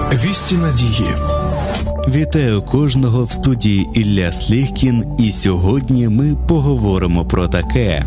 Вісті надії. Вітаю кожного в студії Ілля Сліхкін, і сьогодні ми поговоримо про таке.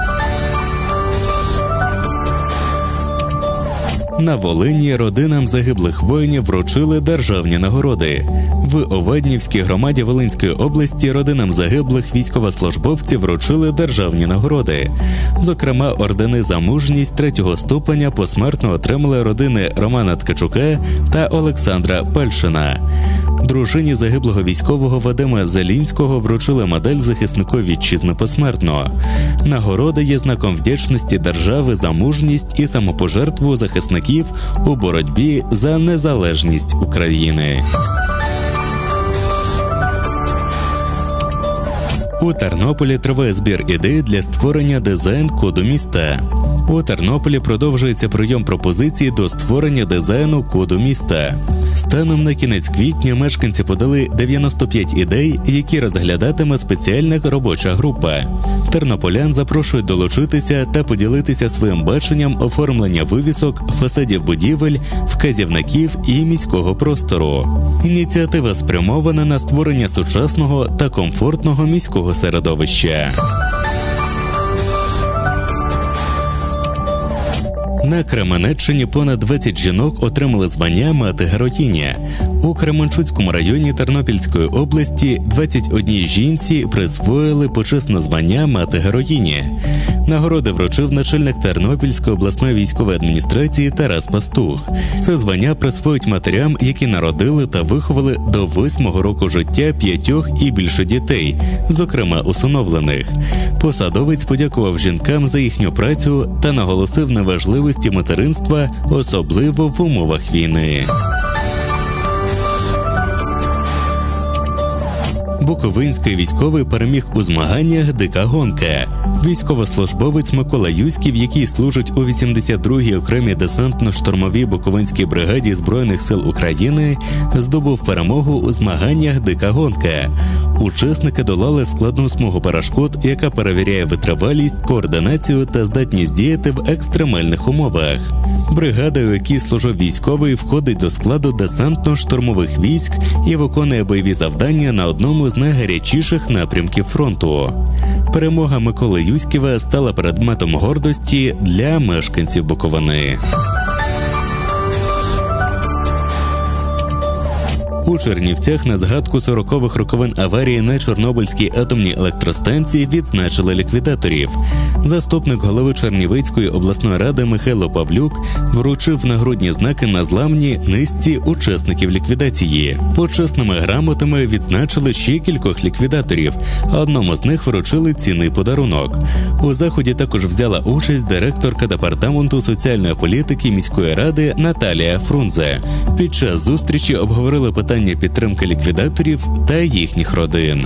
На Волині родинам загиблих воїнів вручили державні нагороди. В Оваднівській громаді Волинської області родинам загиблих військовослужбовців вручили державні нагороди. Зокрема, ордени за мужність 3-го ступеня посмертно отримали родини Романа Ткачука та Олександра Пельшина. Дружині загиблого військового Вадима Зелінського вручили медаль захиснику вітчизни посмертно. Нагорода є знаком вдячності держави за мужність і самопожертву захисників у боротьбі за незалежність України. У Тернополі триває збір ідей для створення дизайн-коду міста. У Тернополі продовжується прийом пропозицій до створення дизайну коду міста. Станом на кінець квітня мешканці подали 95 ідей, які розглядатиме спеціальна робоча група. Тернополян запрошують долучитися та поділитися своїм баченням оформлення вивісок, фасадів будівель, вказівників і міського простору. Ініціатива спрямована на створення сучасного та комфортного міського середовища. На Кременеччині понад 20 жінок отримали звання мати-героїня. У Кременчуцькому районі Тернопільської області 21 жінці присвоїли почесне звання мати-героїні. Нагороди вручив начальник Тернопільської обласної військової адміністрації Тарас Пастух. Це звання присвоїть матерям, які народили та виховали до 8-го року життя 5 і більше дітей, зокрема усиновлених. Посадовець подякував жінкам за їхню працю та наголосив на важливості материнства, особливо в умовах війни. Буковинський військовий переміг у змаганнях «Дика гонка». Військовослужбовець Микола Юськів, який служить у 82-й окремій десантно-штурмовій Буковинській бригаді Збройних сил України, здобув перемогу у змаганнях «Дика гонка». Учасники долали складну смугу перешкод, яка перевіряє витривалість, координацію та здатність діяти в екстремальних умовах. Бригада, у якій служив військовий, входить до складу десантно-штурмових військ і виконує бойові завдання на одному з найгарячіших напрямків фронту. Перемога Миколи Юськіва стала предметом гордості для мешканців Буковини. У Чернівцях на згадку 40-х роковин аварії на Чорнобильській атомній електростанції відзначили ліквідаторів. Заступник голови Чернівецької обласної ради Михайло Павлюк вручив нагрудні знаки на зламні низці учасників ліквідації. Почесними грамотами відзначили ще кількох ліквідаторів, а одному з них вручили цінний подарунок. У заході також взяла участь директорка департаменту соціальної політики міської ради Наталія Фрунзе. Під час зустрічі обговорили питання підтримки ліквідаторів та їхніх родин.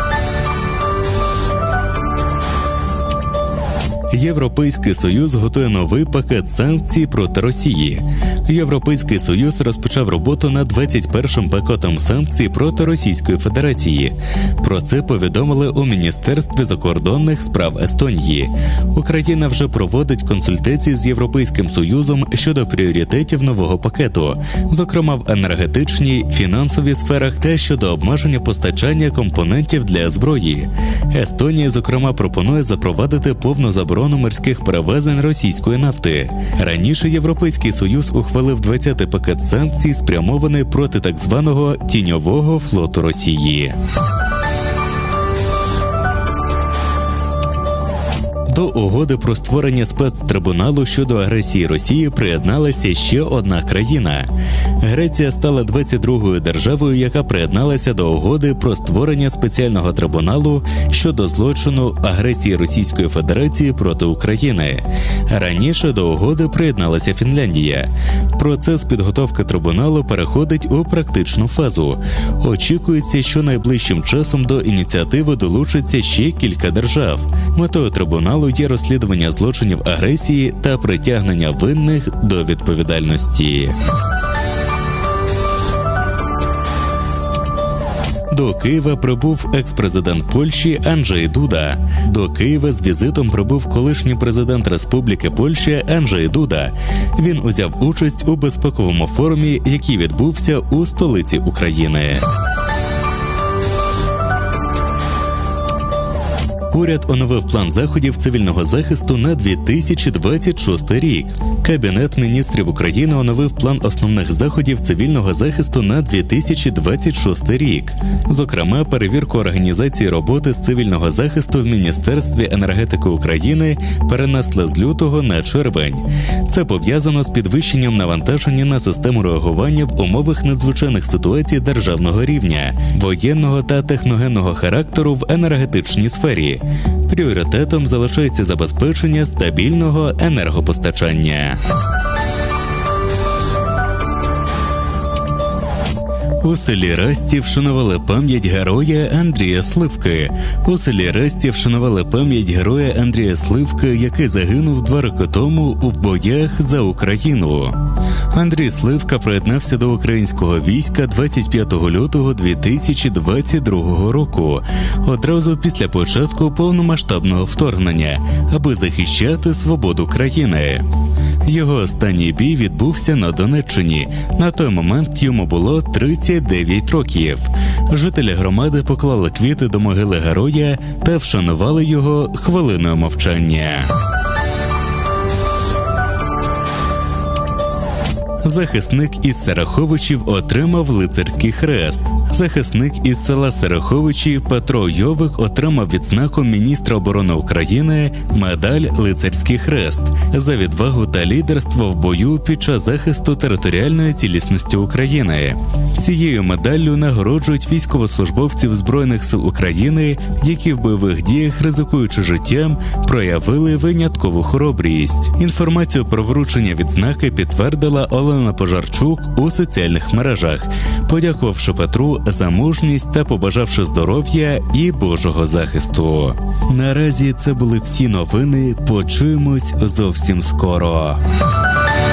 Європейський Союз готує новий пакет санкцій проти Росії. Європейський Союз розпочав роботу над 21-м пакетом санкцій проти Російської Федерації. Про це повідомили у Міністерстві закордонних справ Естонії. Україна вже проводить консультації з Європейським Союзом щодо пріоритетів нового пакету, зокрема в енергетичній, фінансовій сферах та щодо обмеження постачання компонентів для зброї. Естонія, зокрема, пропонує запровадити повну заборону морських перевезень російської нафти. Раніше Європейський Союз ухвалив 20-й пакет санкцій, спрямований проти так званого «тіньового флоту Росії». До угоди про створення спецтрибуналу щодо агресії Росії приєдналася ще одна країна. Греція стала 22-ю державою, яка приєдналася до угоди про створення спеціального трибуналу щодо злочину агресії Російської Федерації проти України. Раніше до угоди приєдналася Фінляндія. Процес підготовки трибуналу переходить у практичну фазу. Очікується, що найближчим часом до ініціативи долучиться ще кілька держав. Метою трибуналу є розслідування злочинів агресії та притягнення винних до відповідальності. До Києва прибув екс-президент Польщі Анджей Дуда. До Києва з візитом прибув колишній президент Республіки Польща Анджей Дуда. Він узяв участь у безпековому форумі, який відбувся у столиці України. Уряд оновив план заходів цивільного захисту на 2026 рік. Кабінет міністрів України оновив план основних заходів цивільного захисту на 2026 рік. Зокрема, перевірку організації роботи з цивільного захисту в Міністерстві енергетики України перенесли з лютого на червень. Це пов'язано з підвищенням навантаження на систему реагування в умовах надзвичайних ситуацій державного рівня, воєнного та техногенного характеру в енергетичній сфері. Пріоритетом залишається забезпечення стабільного енергопостачання. У селі Расті вшанували пам'ять героя Андрія Сливки. У селі Расті вшанували пам'ять героя Андрія Сливки, який загинув 2 роки тому у боях за Україну. Андрій Сливка приєднався до українського війська 25 лютого 2022 року, одразу після початку повномасштабного вторгнення, аби захищати свободу країни. Його останній бій відбувся на Донеччині. На той момент йому було 39 років. Жителі громади поклали квіти до могили героя та вшанували його хвилиною мовчання. Захисник із Сараховичів отримав лицарський хрест. Захисник із села Сараховичі Петро Йовик отримав відзнаку міністра оборони України медаль «Лицарський хрест» за відвагу та лідерство в бою під час захисту територіальної цілісності України. Цією медаллю нагороджують військовослужбовців Збройних сил України, які в бойових діях, ризикуючи життям, проявили виняткову хоробрість. Інформацію про вручення відзнаки підтвердила Олена Пожарчук у соціальних мережах, подякувавши Петру за мужність та побажавши здоров'я і Божого захисту. Наразі це були всі новини. Почуємось зовсім скоро.